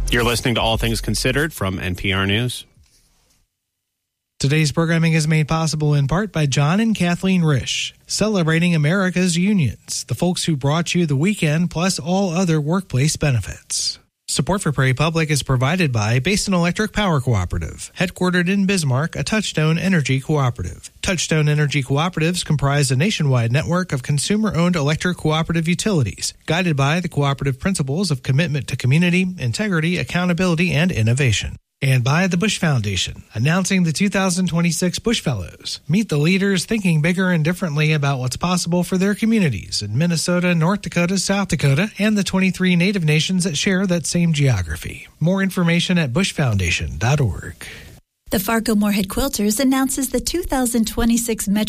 You're listening to All Things Considered from NPR News. Today's programming is made possible in part by John and Kathleen Risch, celebrating America's unions, the folks who brought you the weekend, plus all other workplace benefits. Support for Prairie Public is provided by Basin Electric Power Cooperative, headquartered in Bismarck, a Touchstone Energy cooperative. Touchstone Energy cooperatives comprise a nationwide network of consumer-owned electric cooperative utilities, guided by the cooperative principles of commitment to community, integrity, accountability, and innovation. And by the Bush Foundation, announcing the 2026 Bush Fellows. Meet the leaders thinking bigger and differently about what's possible for their communities in Minnesota, North Dakota, South Dakota, and the 23 Native nations that share that same geography. More information at bushfoundation.org. The Fargo Moorhead Quilters announces the 2026 Metro